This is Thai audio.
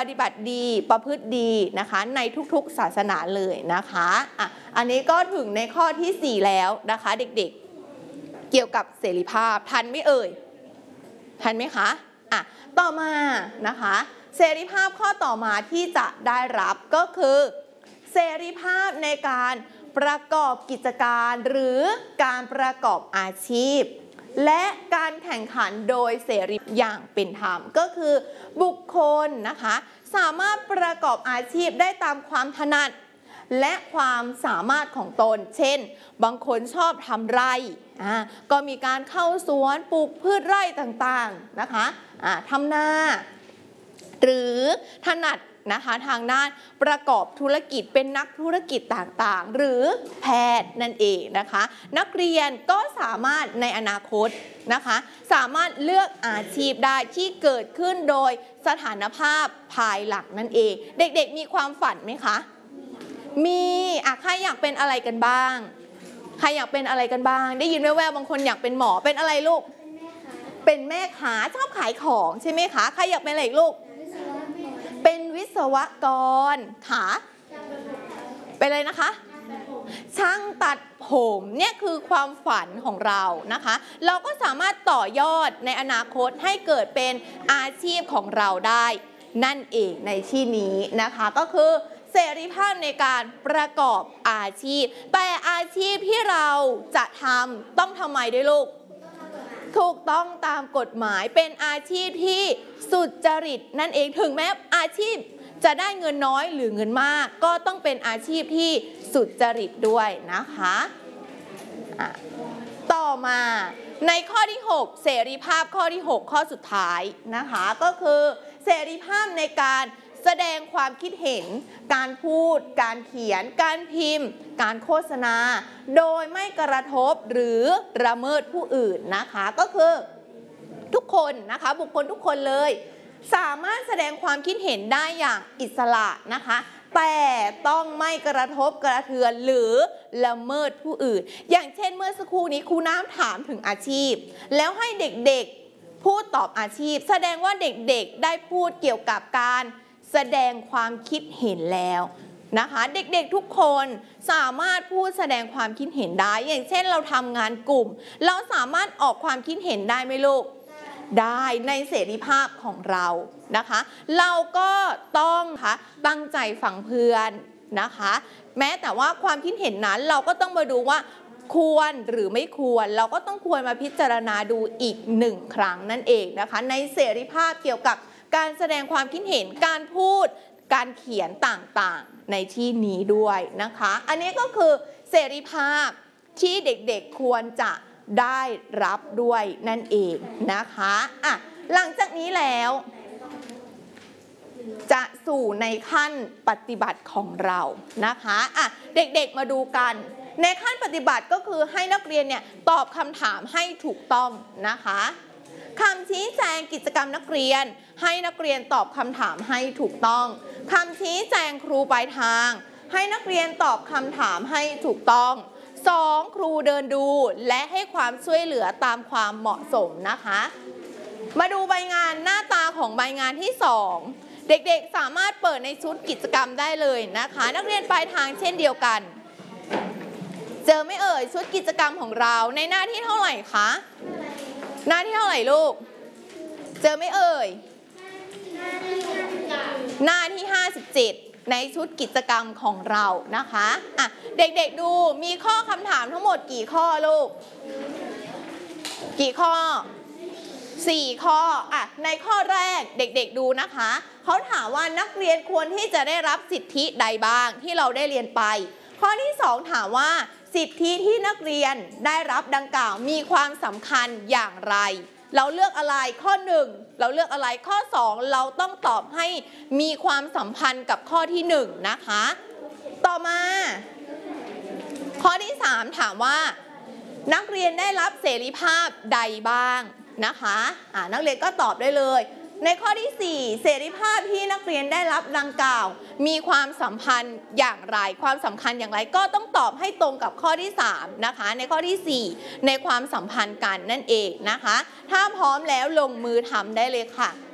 ฏิบัติดีประพฤติดีนะคะในทุกๆศาสนาเลยนะคะอันนี้ก็ถึงในข้อที่4แล้วนะคะเด็กๆเกี่ยวกับเสรีภาพทันไหมเอ่ยทันไหมคะต่อมานะคะเสรีภาพข้อต่อมาที่จะได้รับก็คือเสรีภาพในการประกอบกิจการหรือการประกอบอาชีพและการแข่งขันโดยเสรีอย่างเป็นธรรมก็คือบุคคลนะคะสามารถประกอบอาชีพได้ตามความถนัดและความสามารถของตนเช่นบางคนชอบทำไร่ก็มีการเข้าสวนปลูกพืชไร่ต่างๆนะคะทำนาหรือถนัดนะคะทางด้านประกอบธุรกิจเป็นนักธุรกิจต่างๆหรือแพทย์นั่นเองนะคะนักเรียนก็สามารถในอนาคตนะคะสามารถเลือกอาชีพได้ที่เกิดขึ้นโดยสถานภาพภายหลังนั่นเองเด็กๆมีความฝันไหมคะมีใครอยากเป็นอะไรกันบ้างใครอยากเป็นอะไรกันบ้างได้ยินแว่วๆบางคนอยากเป็นหมอเป็นอะไรลูกเป็นแม่ค้าชอบขายของใช่ไหมคะใครอยากเป็นอะไรลูกเป็นวิศวกรค่ะเป็นอะไรนะคะช่างตัดผมเนี่ยคือความฝันของเรานะคะเราก็สามารถต่อยอดในอนาคตให้เกิดเป็นอาชีพของเราได้นั่นเองในที่นี้นะคะก็คือเสรีภาพในการประกอบอาชีพแต่อาชีพที่เราจะทำต้องทำไมด้วยลูกถูกต้องตามกฎหมายเป็นอาชีพที่สุจริตนั่นเองถึงแม้อาชีพจะได้เงินน้อยหรือเงินมากก็ต้องเป็นอาชีพที่สุจริตด้วยนะคะต่อมาในข้อที่6เสรีภาพข้อที่6ข้อสุดท้ายนะคะก็คือเสรีภาพในการแสดงความคิดเห็นการพูดการเขียนการพิมพ์การโฆษณาโดยไม่กระทบหรือละเมิดผู้อื่นนะคะก็คือทุกคนนะคะบุคคลทุกคนเลยสามารถแสดงความคิดเห็นได้อย่างอิสระนะคะแต่ต้องไม่กระทบกระเทือนหรือละเมิดผู้อื่นอย่างเช่นเมื่อสักครู่นี้ครูน้ำถามถึงอาชีพแล้วให้เด็กๆพูดตอบอาชีพแสดงว่าเด็กๆได้พูดเกี่ยวกับการแสดงความคิดเห็นแล้วนะคะเด็กๆทุกคนสามารถพูดแสดงความคิดเห็นได้อย่างเช่นเราทำงานกลุ่มเราสามารถออกความคิดเห็นได้ไหมลูกได้ในเสรีภาพของเรานะคะเราก็ต้องตั้งใจฟังเพื่อนนะคะแม้แต่ว่าความคิดเห็นนั้นเราก็ต้องมาดูว่าควรหรือไม่ควรเราก็ต้องควรมาพิจารณาดูอีก1ครั้งนั่นเองนะคะในเสรีภาพเกี่ยวกับการแสดงความคิดเห็นการพูดการเขียนต่างๆในที่นี้ด้วยนะคะอันนี้ก็คือเสรีภาพที่เด็กๆควรจะได้รับด้วยนั่นเองนะคะหลังจากนี้แล้วจะสู่ในขั้นปฏิบัติของเรานะคะเด็กๆมาดูกันในขั้นปฏิบัติก็คือให้นักเรียนเนี่ยตอบคำถามให้ถูกต้องนะคะคำชี้แจงกิจกรรมนักเรียนให้นักเรียนตอบคำถามให้ถูกต้องคำชี้แจงครูปลายทางให้นักเรียนตอบคำถามให้ถูกต้อง2ครูเดินดูและให้ความช่วยเหลือตามความเหมาะสมนะคะมาดูใบงานหน้าตาของใบงานที่2เด็กๆสามารถเปิดในชุดกิจกรรมได้เลยนะคะนักเรียนปลายทางเช่นเดียวกันเจอไม่เอ่ยชุดกิจกรรมของเราในหน้าที่เท่าไหร่คะหน้าที่เท่าไหร่ลูกเจอไม่เอ่ยหน้าที่57ในชุดกิจกรรมของเรานะคะเด็กๆดูมีข้อคำถามทั้งหมดกี่ข้อลูกกี่ข้อ4ข้อในข้อแรกเด็กๆดูนะคะเขาถามว่านักเรียนควรที่จะได้รับสิทธิใดบ้างที่เราได้เรียนไปข้อที่2ถามว่าสิทธิที่นักเรียนได้รับดังกล่าวมีความสำคัญอย่างไรเราเลือกอะไรข้อ1เราเลือกอะไรข้อ2เราต้องตอบให้มีความสัมพันธ์กับข้อที่1นะคะต่อมาข้อที่3ถามว่านักเรียนได้รับเสรีภาพใดบ้างนะคะนักเรียนก็ตอบได้เลยในข้อที่4เสรีภาพที่นักเรียนได้รับดังกล่าวมีความสัมพันธ์อย่างไรความสำคัญอย่างไรก็ต้องตอบให้ตรงกับข้อที่3นะคะในข้อที่4ในความสัมพันธ์กันนั่นเองนะคะถ้าพร้อมแล้วลงมือทำได้เลยค่ะ